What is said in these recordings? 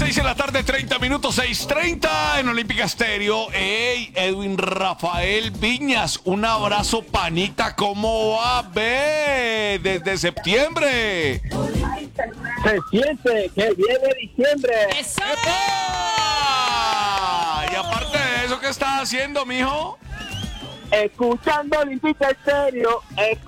6 de la tarde, 30 minutos, 6:30 en Olímpica Estéreo. Hey, Edwin Rafael Viñas, un abrazo, panita. ¿Cómo va, ve? Desde septiembre. Se siente que viene diciembre. ¡Eso! ¡Epa! Y aparte de eso, ¿qué estás haciendo, mijo? Escuchando Olímpica Estéreo,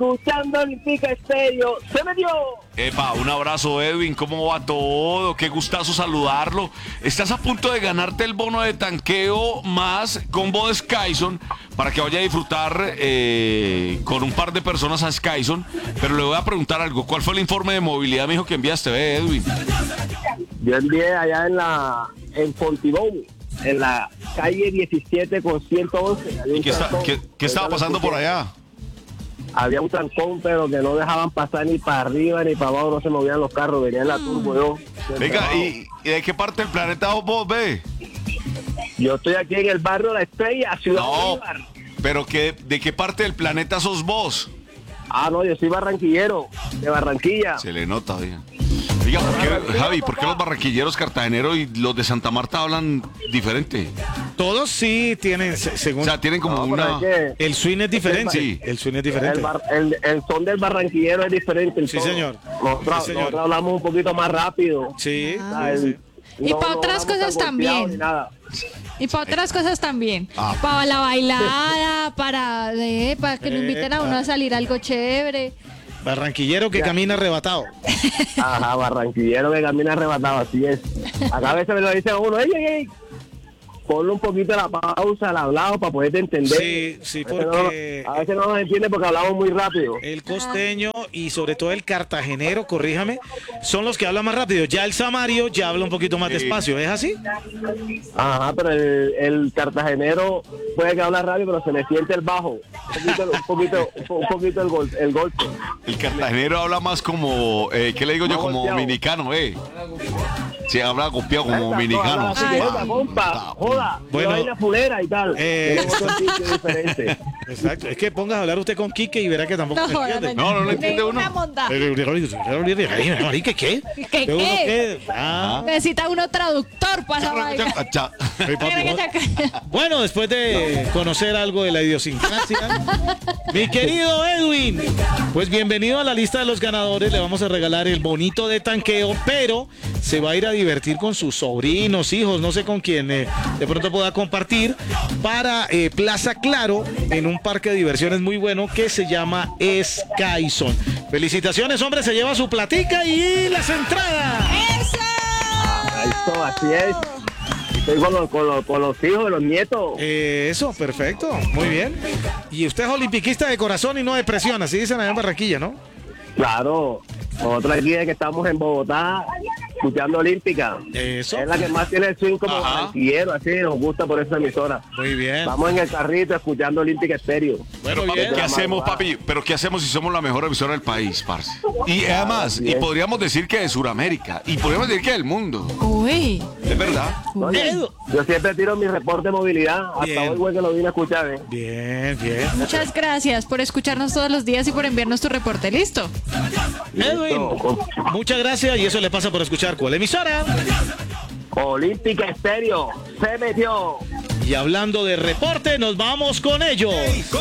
se me dio. Epa, un abrazo, Edwin. ¿Cómo va todo? Qué gustazo saludarlo. Estás a punto de ganarte el bono de tanqueo más combo de Skyson para que vaya a disfrutar con un par de personas a Skyson. Pero le voy a preguntar algo. ¿Cuál fue el informe de movilidad, mijo, que enviaste, Edwin? Yo envié allá en Fontibón, en la calle 17 con 111. ¿Y qué estaba pasando por allá? Había un trancón, pero que no dejaban pasar ni para arriba ni para abajo, no se movían los carros, venía en la turbo yo. Venga, ¿y de qué parte del planeta vos ve? Yo estoy aquí en el barrio La Estrella, Ciudad No, Bolívar. pero ¿de qué parte del planeta sos vos? No, yo soy barranquillero, de Barranquilla. Se le nota, bien. Diga, Javi, ¿por qué los barranquilleros cartageneros y los de Santa Marta hablan diferente? Todos sí tienen, según... O sea, tienen como una... El swing es diferente. Sí. El swing es diferente. El son del barranquillero es diferente. Sí, señor. Nosotros hablamos un poquito más rápido. Sí. Y para otras cosas también. Y para otras cosas también. Para la bailada, para que lo inviten a uno a salir a algo chévere. Barranquillero que camina arrebatado. Ajá, barranquillero que camina arrebatado, así es. Acá a veces me lo dice a uno, ey, ponle un poquito la pausa al hablado para poderte entender. Sí, porque... A veces no nos entiende porque hablamos muy rápido. El costeño y sobre todo el cartagenero, corríjame, son los que hablan más rápido. Ya el samario ya habla un poquito más despacio, ¿es así? Ajá, pero el cartagenero puede que habla rápido, pero se le siente el bajo. Un poquito el golpe. El cartagenero habla más como, ¿qué le digo yo? Como dominicano, Sí, habla copiado como dominicano. Joda, bueno, hay la fulera y tal. Diferente. Exacto, es que pongas a hablar usted con Quique y verá que tampoco se entiende. No entiende uno. ¿Qué? ¿Qué? Necesita uno traductor para esa vaina. Bueno, después de conocer algo de la idiosincrasia, mi querido Edwin, pues bienvenido a la lista de los ganadores. Le vamos a regalar el bonito de tanqueo, pero se va a ir a divertir con sus sobrinos, hijos, no sé con quién de pronto pueda compartir, para Plaza Claro, en un parque de diversiones muy bueno que se llama Skyson. Felicitaciones, hombre, se lleva su platica y las entradas. Eso, así es. Estoy con los hijos, los nietos. Eso, perfecto, muy bien. Y usted es olimpiquista de corazón y no de presión, así dicen allá en Barranquilla, ¿no? Claro, nosotros aquí es que estamos en Bogotá, escuchando Olímpica. Eso. Es la que más tiene el swing como barranquillero, así nos gusta por esa emisora. Muy bien. Vamos en el carrito escuchando Olímpica Estéreo. Bueno, Muy bien. ¿qué hacemos, papi? Pero ¿qué hacemos si somos la mejor emisora del país, parce? Y además, y podríamos decir que de Sudamérica, y podríamos decir que del mundo. Uy. Es verdad. Oye, yo siempre tiro mi reporte de movilidad. Bien. Hasta hoy, güey, que lo vine a escuchar, Bien. Muchas gracias por escucharnos todos los días y por enviarnos tu reporte. ¿Listo? Edwin, muchas gracias y eso le pasa por escuchar ¿cuál emisora? Olímpica Estéreo, se metió. Y hablando de reporte, nos vamos con ellos.